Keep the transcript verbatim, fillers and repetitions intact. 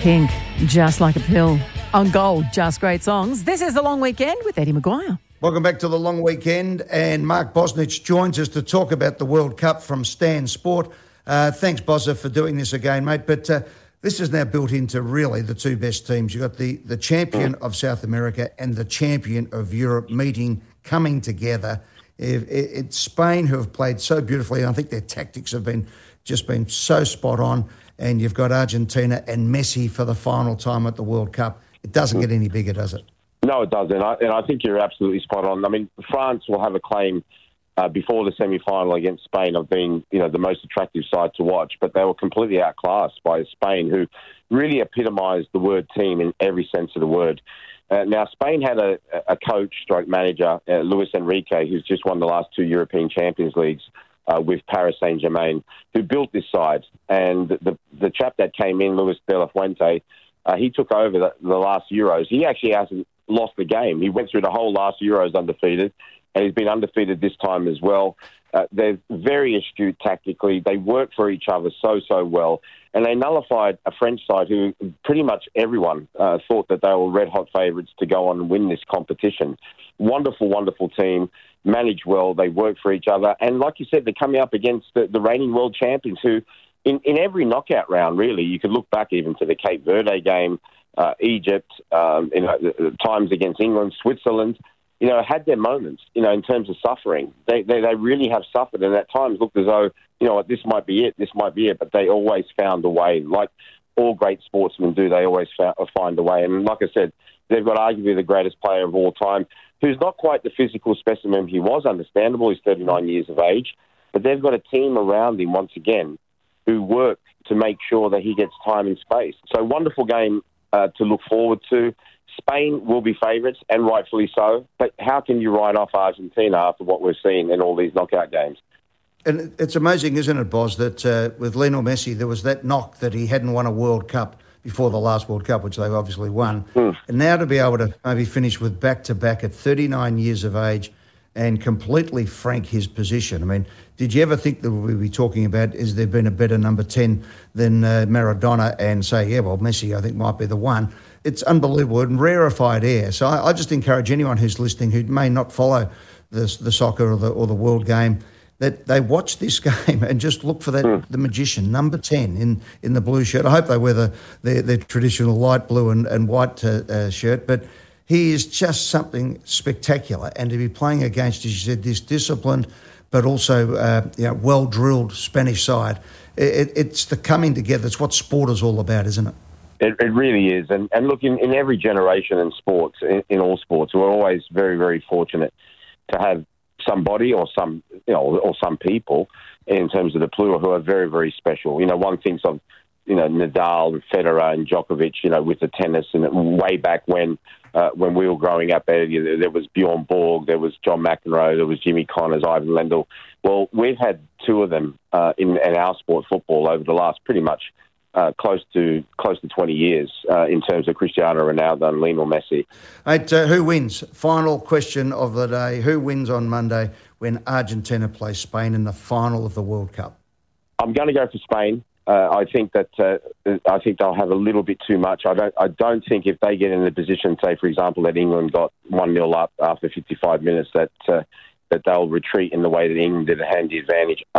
Pink, Just Like a Pill. On Gold, Just Great Songs. This is The Long Weekend with Eddie Maguire. Welcome back to The Long Weekend, and Mark Bosnich joins us to talk about the World Cup from Stan Sport. Uh, thanks, Bozza, for doing this again, mate. But uh, this is now built into really the two best teams. You've got the, the champion of South America and the champion of Europe meeting, coming together. It, it, it's Spain, who have played so beautifully, and I think their tactics have been just been so spot on. And you've got Argentina and Messi for the final time at the World Cup. It doesn't get any bigger, does it? No, it doesn't. I, and I think you're absolutely spot on. I mean, France will have a claim uh, before the semi-final against Spain of being, you know, the most attractive side to watch, but they were completely outclassed by Spain, who really epitomised the word team in every sense of the word. Uh, now, Spain had a, a coach, stroke manager, uh, Luis Enrique, who's just won the last two European Champions Leagues uh, with Paris Saint-Germain, who built this side. And the the chap that came in, Luis de la Fuente, uh, he took over the, the last Euros. He actually hasn't lost the game. He went through the whole last Euros undefeated, and he's been undefeated this time as well. Uh, they're very astute tactically. They work for each other so, so well. And they nullified a French side who pretty much everyone uh, thought that they were red-hot favourites to go on and win this competition. Wonderful, wonderful team, manage well, they work for each other. And like you said, they're coming up against the, the reigning world champions who, in, in every knockout round, really, you could look back even to the Cape Verde game, uh, Egypt, um, you know, times against England, Switzerland, you know, had their moments, you know, in terms of suffering. They, they they really have suffered, and at times looked as though, you know, this might be it, this might be it, but they always found a way. Like all great sportsmen do, they always find a way. And like I said, they've got arguably the greatest player of all time, who's not quite the physical specimen he was, understandable, he's thirty-nine years of age, but they've got a team around him, once again, who work to make sure that he gets time and space. So wonderful game uh, to look forward to. Spain will be favourites, and rightfully so. But how can you write off Argentina after what we've seen in all these knockout games? And it's amazing, isn't it, Boz, that uh, with Lionel Messi, there was that knock that he hadn't won a World Cup before the last World Cup, which they've obviously won. Mm. And now to be able to maybe finish with back-to-back at thirty-nine years of age and completely frank his position. I mean, did you ever think that we'd be talking about, is there been a better number ten than uh, Maradona, and say, yeah, well, Messi, I think, might be the one? It's unbelievable and rarefied air. So I, I just encourage anyone who's listening who may not follow the, the soccer or the, or the world game, that they watch this game and just look for that, mm. the magician, number ten in, in the blue shirt. I hope they wear the, their, their traditional light blue and, and white uh, uh, shirt, but he is just something spectacular. And to be playing against, as you said, this disciplined but also uh, you know, well-drilled Spanish side, it, it's the coming together. It's what sport is all about, isn't it? It, it really is. And, and look, in, in every generation in sports, in, in all sports, we're always very, very fortunate to have somebody or some, you know, or some people in terms of the plural who are very, very special. You know, one thinks of, you know, Nadal and Federer and Djokovic, you know, with the tennis, and way back when uh, when we were growing up, there, there was Bjorn Borg, there was John McEnroe, there was Jimmy Connors, Ivan Lendl. Well, we've had two of them uh, in, in our sport, football, over the last pretty much Uh, close to close to twenty years uh, in terms of Cristiano Ronaldo and Lionel Messi. Mate, uh, who wins? Final question of the day. Who wins on Monday when Argentina plays Spain in the final of the World Cup? I'm going to go for Spain. Uh, I think that uh, I think they'll have a little bit too much. I don't. I don't think if they get in the position, say for example, that England got one nil up after fifty-five minutes, that uh, that they'll retreat in the way that England did, hand the advantage